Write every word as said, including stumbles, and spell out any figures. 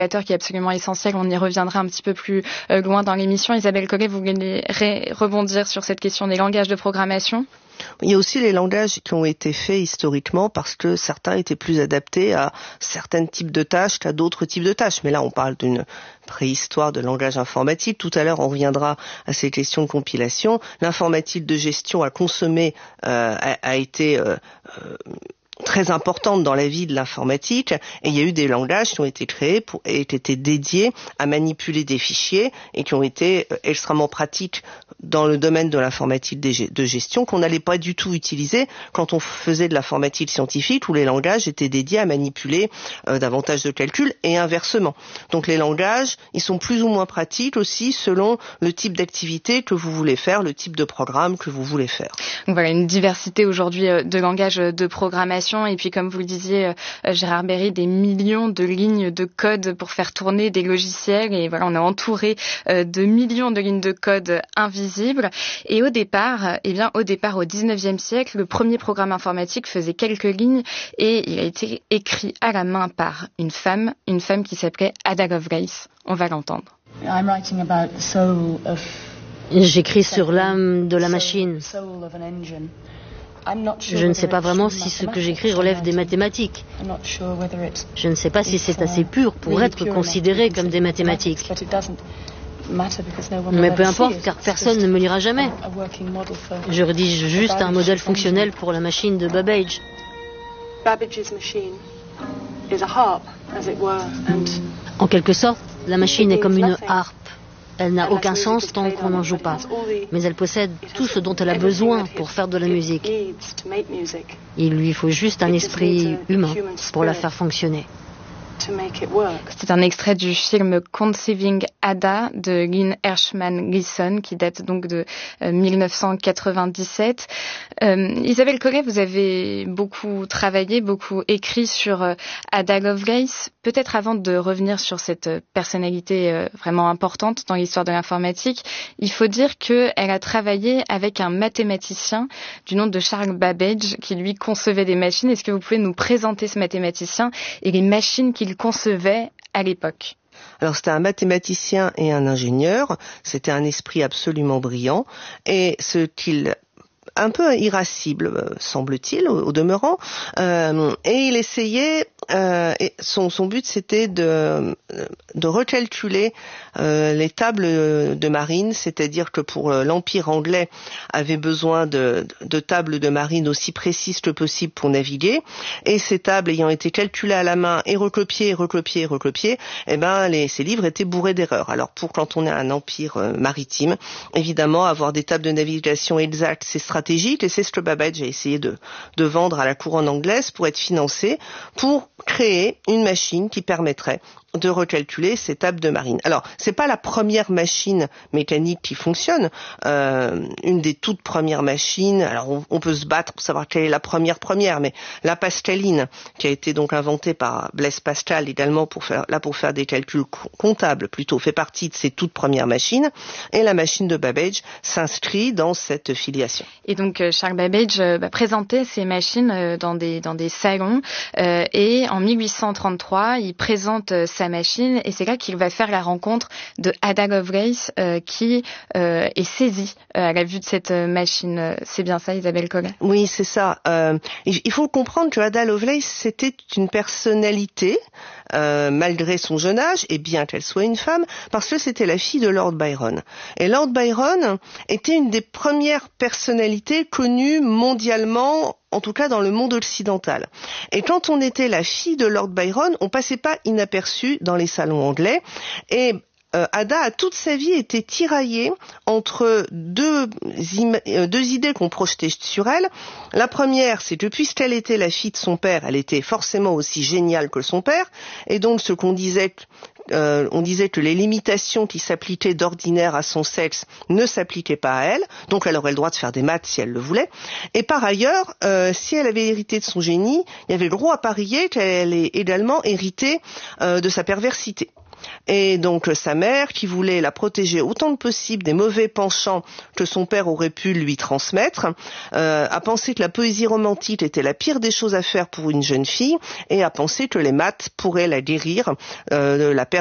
qui est absolument essentiel. On y reviendra un petit peu plus euh, loin dans l'émission. Isabelle Collet, vous voulez ré- rebondir sur cette question des langages de programmation ? Il y a aussi les langages qui ont été faits historiquement parce que certains étaient plus adaptés à certains types de tâches qu'à d'autres types de tâches. Mais là, on parle d'une préhistoire de langage informatique. Tout à l'heure, on reviendra à ces questions de compilation. L'informatique de gestion à consommer euh, a, a été... Euh, euh, très importante dans la vie de l'informatique, et il y a eu des langages qui ont été créés pour, et qui étaient dédiés à manipuler des fichiers et qui ont été extrêmement pratiques dans le domaine de l'informatique de gestion qu'on n'allait pas du tout utiliser quand on faisait de l'informatique scientifique où les langages étaient dédiés à manipuler euh, davantage de calculs et inversement. Donc les langages, ils sont plus ou moins pratiques aussi selon le type d'activité que vous voulez faire, le type de programme que vous voulez faire. Donc voilà, une diversité aujourd'hui de langages de programmation. Et puis, comme vous le disiez, euh, Gérard Berry, des millions de lignes de code pour faire tourner des logiciels. Et voilà, on est entouré euh, de millions de lignes de code invisibles. Et au départ, eh bien, au départ, au dix-neuvième siècle, le premier programme informatique faisait quelques lignes et il a été écrit à la main par une femme, une femme qui s'appelait Ada Lovelace. On va l'entendre. J'écris sur l'âme de la machine. Je ne sais pas vraiment si ce que j'écris relève des mathématiques. Je ne sais pas si c'est assez pur pour être considéré comme des mathématiques. Mais peu importe, car personne ne me lira jamais. Je rédige juste un modèle fonctionnel pour la machine de Babbage. En quelque sorte, la machine est comme une harpe. Elle n'a aucun sens tant qu'on n'en joue pas. Mais elle possède tout ce dont elle a besoin pour faire de la musique. Il lui faut juste un esprit humain pour la faire fonctionner. C'est un extrait du film Conceiving Ada de Lynn Hershman Gleason qui date donc de euh, mille neuf cent quatre-vingt-dix-sept. Euh, Isabelle Collet, vous avez beaucoup travaillé, beaucoup écrit sur euh, Ada Lovelace. Peut-être avant de revenir sur cette personnalité euh, vraiment importante dans l'histoire de l'informatique, il faut dire qu'elle a travaillé avec un mathématicien du nom de Charles Babbage qui lui concevait des machines. Est-ce que vous pouvez nous présenter ce mathématicien et les machines qu'il concevait à l'époque? Alors c'était un mathématicien et un ingénieur, c'était un esprit absolument brillant, et ce qu'il un peu irascible, semble-t-il, au, au demeurant, euh, et il essayait, euh, et son, son but c'était de, de recalculer euh, les tables de marine, c'est-à-dire que pour l'Empire anglais avait besoin de, de tables de marine aussi précises que possible pour naviguer, et ces tables ayant été calculées à la main et recopiées, recopiées, recopiées, eh ben les, ces livres étaient bourrés d'erreurs. Alors pour quand on est un empire euh, maritime, évidemment avoir des tables de navigation exactes, c'est stratégique, et c'est ce que Babbage a essayé de, de vendre à la couronne anglaise pour être financé, pour créer une machine qui permettrait de recalculer ces tables de marine. Alors, c'est pas la première machine mécanique qui fonctionne. Euh, une des toutes premières machines, alors on, on peut se battre pour savoir quelle est la première première, mais la pascaline, qui a été donc inventée par Blaise Pascal également pour faire, là pour faire des calculs comptables plutôt, fait partie de ces toutes premières machines, et la machine de Babbage s'inscrit dans cette filiation. Et donc, Charles Babbage euh, bah, présentait ces machines euh, dans des, dans des salons, euh, et en mille huit cent trente-trois, il présente euh, sa machine, et c'est là qu'il va faire la rencontre de Ada Lovelace euh, qui euh, est saisie euh, à la vue de cette machine. C'est bien ça, Isabelle Collet? Oui, c'est ça. Euh, il faut comprendre que Ada Lovelace, c'était une personnalité, euh, malgré son jeune âge, et bien qu'elle soit une femme, parce que c'était la fille de Lord Byron. Et Lord Byron était une des premières personnalités connues mondialement, en tout cas dans le monde occidental. Et quand on était la fille de Lord Byron, on passait pas inaperçu dans les salons anglais, et euh, Ada a toute sa vie été tiraillée entre deux, im- deux idées qu'on projetait sur elle. La première, c'est que puisqu'elle était la fille de son père, elle était forcément aussi géniale que son père, et donc ce qu'on disait Euh, on disait que les limitations qui s'appliquaient d'ordinaire à son sexe ne s'appliquaient pas à elle, donc elle aurait le droit de faire des maths si elle le voulait. Et par ailleurs, euh, si elle avait hérité de son génie, il y avait le droit à parier qu'elle ait également hérité euh, de sa perversité. Et donc sa mère, qui voulait la protéger autant que possible des mauvais penchants que son père aurait pu lui transmettre, euh, a pensé que la poésie romantique était la pire des choses à faire pour une jeune fille et a pensé que les maths pourraient la guérir euh, de la perte